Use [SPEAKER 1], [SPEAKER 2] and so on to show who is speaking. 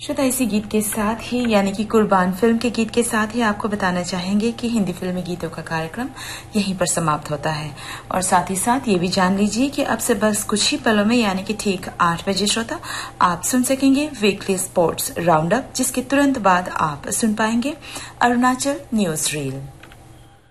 [SPEAKER 1] श्रोता, इसी गीत के साथ ही यानी कि कुर्बान फिल्म के गीत के साथ ही आपको बताना चाहेंगे कि हिंदी फिल्मी गीतों का कार्यक्रम यहीं पर समाप्त होता है। और साथ ही साथ ये भी जान लीजिए कि अब से बस कुछ ही पलों में यानी कि ठीक 8 बजे श्रोता आप सुन सकेंगे वीकली स्पोर्ट्स राउंड अप, जिसके तुरंत बाद आप सुन पाएंगे अरुणाचल न्यूज रील।